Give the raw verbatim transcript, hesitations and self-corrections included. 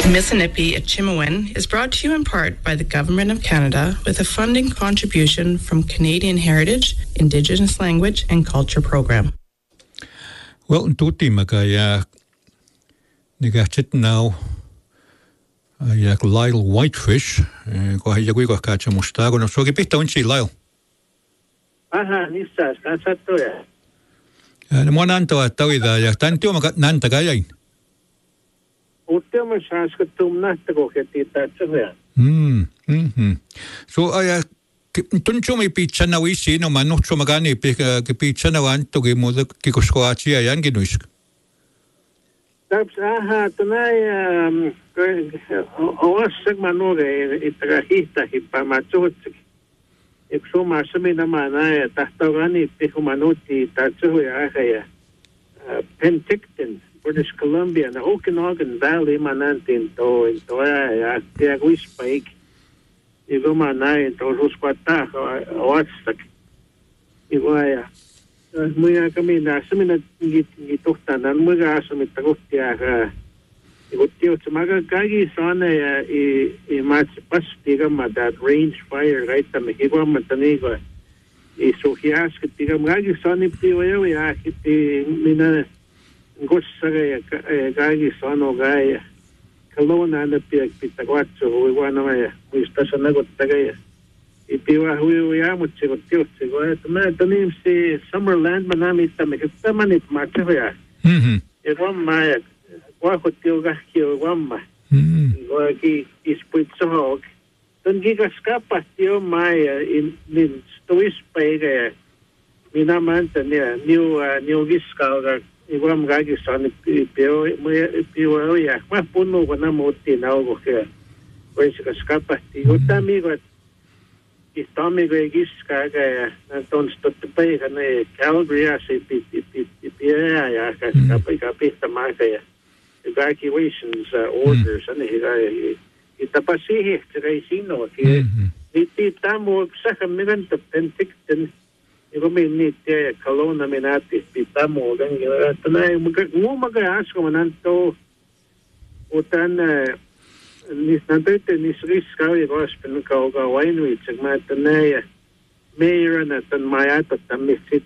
Mississippi at Chimawin is brought to you in part by the Government of Canada with a funding contribution from Canadian Heritage, Indigenous Language and Culture Program. Well, tutti magaya nigatit now ja Lyle Whitefish ko ja kuinka katsa musta kun so ki pittä unsi Lyle. Aha, nissä katsattuja. Ja mo nanto että toida ja tän tuoma nanta kajain. Uttiamme saaskattum nähtäkö ketitä tsuja. Mm. Mhm. So aja tunchumi pizza na wisi no manu tsumagani ki pizza na wan to ki mo ki koskoatia yan ginuisk. Taps aha tunai oassak manuge itra hihta hippa matsutsik. Ik suma semina manaya tahtogani pihumanuti tatsuya ahaya. Penticton, British Columbia, na Okanagan Valley manantin to to ya ya wispaik. Igo manaya to ruskwata oassak. Igo ya. Muya kami na semina gituhtanan muga asumit tagutia ka. Igutio tsamaga kagi sana ya i i mats pastiga ma that range fire right tam higo matanigo. I sohias kitiga magi sana piwayo ya kiti mina ngossaga ya kagi sana gaya. Kalona na piak pitagwatso huiwana ya muistasana gottagaya. Ipiwa hui ya mutsi gotio tsigo tama tanim si Summerland manami tam hitamanit matsoya. Mhm. Igo maya Wakotio gahkio wamma. Waki ispitsohok. Don gigaskapa tio maya in min stois pega. Minamanta nia new new giskauga iwam gagi son pio pio ya. Ma puno wana moti na ogo ke. Pues gaskapa tio tamigo istamigo giskaga na don stotpega ne Calgary asi pi pi pi pi ya gaskapa kapita maka evacuations uh, orders and he itapasihi tresino ki iti tamo sa minan to Penticton igomi ni te Kelowna minati pitamo gang tanay mo mag-aas ko mananto utan nis nanto nis riska i gospel ka ga winery sagma tanay mayor na tan mayato tamis